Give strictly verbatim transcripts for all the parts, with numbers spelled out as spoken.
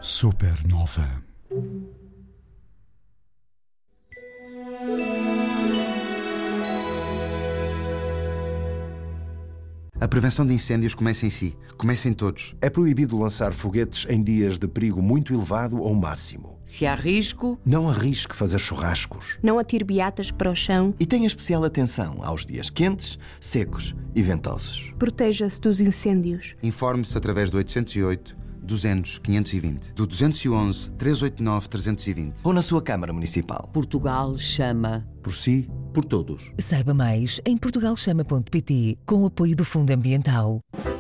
Supernova. A prevenção de incêndios começa em si. Começa em todos. É proibido lançar foguetes em dias de perigo muito elevado ou máximo. Se há risco, não arrisque fazer churrascos. Não atire beatas para o chão. E tenha especial atenção aos dias quentes, secos e ventosos. Proteja-se dos incêndios. Informe-se através do oitocentos e oito, duzentos, quinhentos e vinte, do duzentos e onze, trezentos e oitenta e nove, trezentos e vinte. Ou na sua Câmara Municipal. Portugal chama. Por si, por todos. Saiba mais em portugal chama ponto pt, com o apoio do Fundo Ambiental.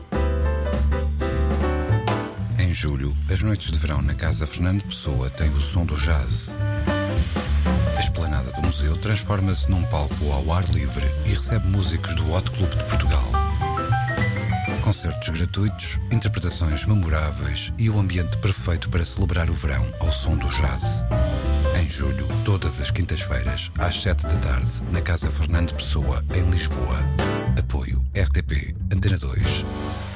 Em julho, as noites de verão na Casa Fernando Pessoa têm o som do jazz. A esplanada do museu transforma-se num palco ao ar livre e recebe músicos do Hot Club de Portugal. Concertos gratuitos, interpretações memoráveis e o ambiente perfeito para celebrar o verão ao som do jazz. Em julho, todas as quintas-feiras, às sete da tarde, na Casa Fernando Pessoa, em Lisboa. Apoio R T P Antena dois.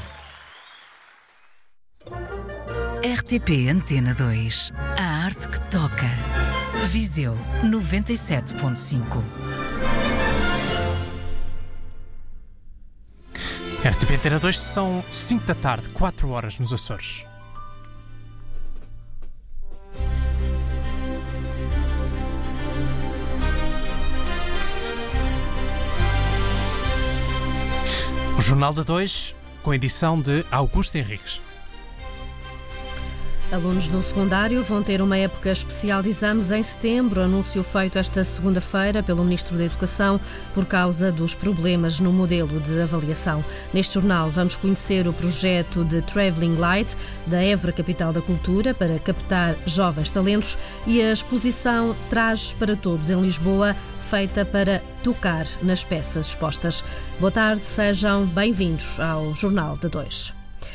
R T P Antena dois. A arte que toca. Viseu noventa e sete ponto cinco. R T P Antena dois, são cinco da tarde, quatro horas nos Açores. O Jornal da dois, com a edição de Augusto Henriques. Alunos do secundário vão ter uma época especial de exames em setembro, anúncio feito esta segunda-feira pelo Ministro da Educação por causa dos problemas no modelo de avaliação. Neste jornal vamos conhecer o projeto de Travelling Light da Évora Capital da Cultura para captar jovens talentos e a exposição Trajes para Todos em Lisboa, feita para tocar nas peças expostas. Boa tarde, sejam bem-vindos ao Jornal da dois.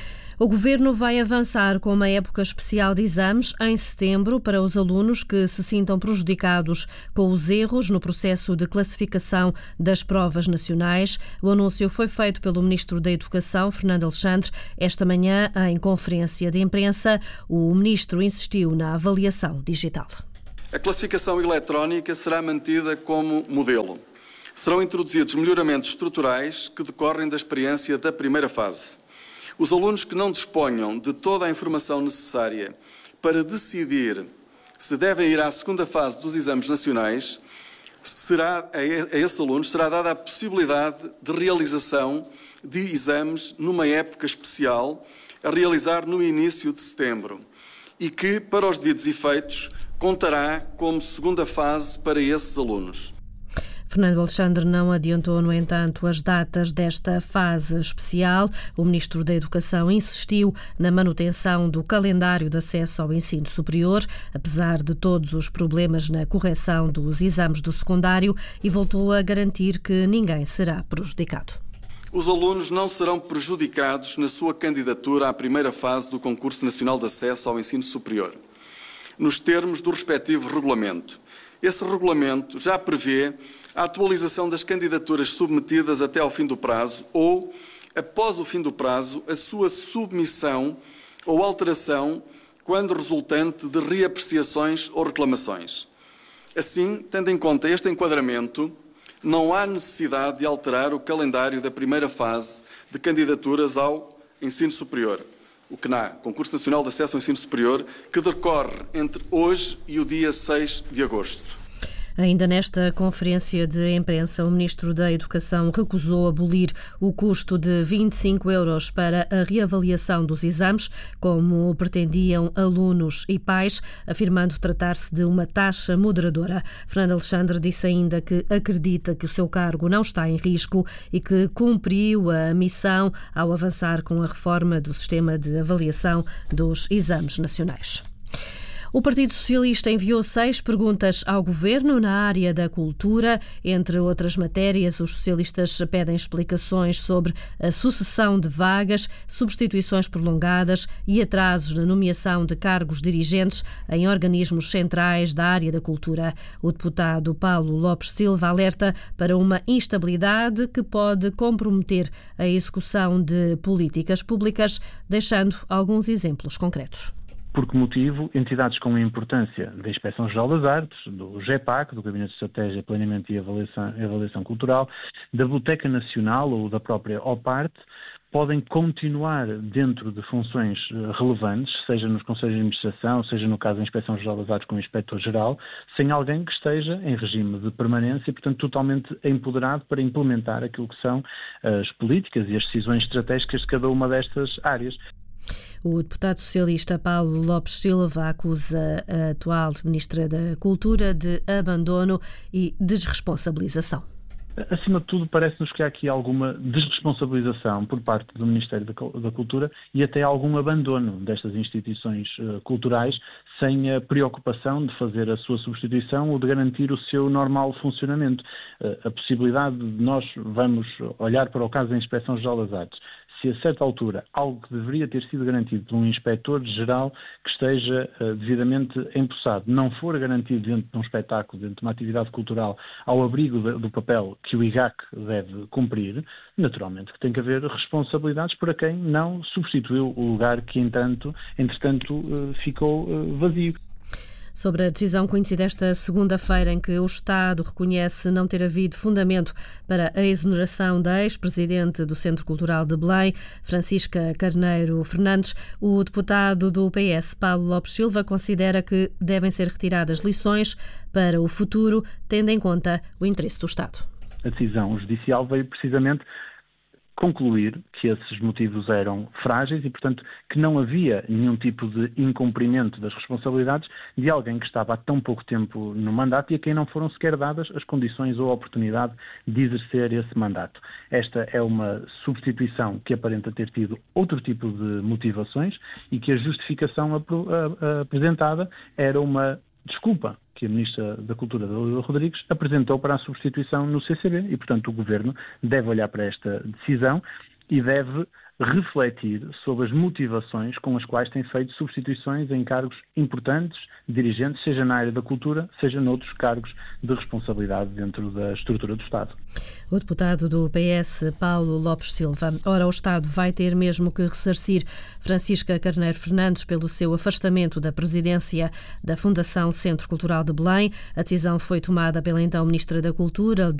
O Governo vai avançar com uma época especial de exames em setembro para os alunos que se sintam prejudicados com os erros no processo de classificação das provas nacionais. O anúncio foi feito pelo Ministro da Educação, Fernando Alexandre, esta manhã em conferência de imprensa. O Ministro insistiu na avaliação digital. A classificação eletrónica será mantida como modelo. Serão introduzidos melhoramentos estruturais que decorrem da experiência da primeira fase. Os alunos que não disponham de toda a informação necessária para decidir se devem ir à segunda fase dos exames nacionais, será, a esses alunos será dada a possibilidade de realização de exames numa época especial, a realizar no início de setembro, e que, para os devidos efeitos, contará como segunda fase para esses alunos. Fernando Alexandre não adiantou, no entanto, as datas desta fase especial. O Ministro da Educação insistiu na manutenção do calendário de acesso ao ensino superior, apesar de todos os problemas na correção dos exames do secundário, e voltou a garantir que ninguém será prejudicado. Os alunos não serão prejudicados na sua candidatura à primeira fase do Concurso Nacional de Acesso ao Ensino Superior, nos termos do respectivo regulamento. Esse regulamento já prevê a atualização das candidaturas submetidas até ao fim do prazo ou, após o fim do prazo, a sua submissão ou alteração quando resultante de reapreciações ou reclamações. Assim, tendo em conta este enquadramento, não há necessidade de alterar o calendário da primeira fase de candidaturas ao ensino superior, o C N A, Concurso Nacional de Acesso ao Ensino Superior, que decorre entre hoje e o dia seis de agosto. Ainda nesta conferência de imprensa, o Ministro da Educação recusou abolir o custo de vinte e cinco euros para a reavaliação dos exames, como pretendiam alunos e pais, afirmando tratar-se de uma taxa moderadora. Fernando Alexandre disse ainda que acredita que o seu cargo não está em risco e que cumpriu a missão ao avançar com a reforma do sistema de avaliação dos exames nacionais. O Partido Socialista enviou seis perguntas ao Governo na área da cultura. Entre outras matérias, os socialistas pedem explicações sobre a sucessão de vagas, substituições prolongadas e atrasos na nomeação de cargos dirigentes em organismos centrais da área da cultura. O deputado Paulo Lopes Silva alerta para uma instabilidade que pode comprometer a execução de políticas públicas, deixando alguns exemplos concretos. Por que motivo? Entidades com a importância da Inspeção-Geral das Artes, do GEPAC, do Gabinete de Estratégia, Planeamento e Avaliação, Avaliação Cultural, da Biblioteca Nacional ou da própria OPARTE, podem continuar dentro de funções relevantes, seja nos Conselhos de Administração, seja no caso da Inspeção-Geral das Artes com o Inspetor-Geral, sem alguém que esteja em regime de permanência e, portanto, totalmente empoderado para implementar aquilo que são as políticas e as decisões estratégicas de cada uma destas áreas. O deputado socialista Paulo Lopes Silva acusa a atual Ministra da Cultura de abandono e desresponsabilização. Acima de tudo, parece-nos que há aqui alguma desresponsabilização por parte do Ministério da Cultura e até algum abandono destas instituições culturais, sem a preocupação de fazer a sua substituição ou de garantir o seu normal funcionamento. A possibilidade de nós vamos olhar para o caso da Inspeção-Geral das Artes. Se a certa altura algo que deveria ter sido garantido por um inspetor-geral que esteja uh, devidamente empossado não for garantido dentro de um espetáculo, dentro de uma atividade cultural, ao abrigo de, do papel que o I G A C deve cumprir, naturalmente que tem que haver responsabilidades para quem não substituiu o lugar que, entretanto, entretanto uh, ficou uh, vazio. Sobre a decisão conhecida esta segunda-feira em que o Estado reconhece não ter havido fundamento para a exoneração da ex-presidente do Centro Cultural de Belém, Francisca Carneiro Fernandes, o deputado do P S, Paulo Lopes Silva, considera que devem ser retiradas lições para o futuro, tendo em conta o interesse do Estado. A decisão judicial veio precisamente concluir que esses motivos eram frágeis e, portanto, que não havia nenhum tipo de incumprimento das responsabilidades de alguém que estava há tão pouco tempo no mandato e a quem não foram sequer dadas as condições ou a oportunidade de exercer esse mandato. Esta é uma substituição que aparenta ter tido outro tipo de motivações e que a justificação apresentada era uma desculpa que a Ministra da Cultura, Dalila Rodrigues, apresentou para a substituição no C C B e, portanto, o Governo deve olhar para esta decisão e deve refletir sobre as motivações com as quais tem feito substituições em cargos importantes, dirigentes, seja na área da cultura, seja noutros cargos de responsabilidade dentro da estrutura do Estado. O deputado do P S, Paulo Lopes Silva. Ora, o Estado vai ter mesmo que ressarcir Francisca Carneiro Fernandes pelo seu afastamento da presidência da Fundação Centro Cultural de Belém. A decisão foi tomada pela então Ministra da Cultura,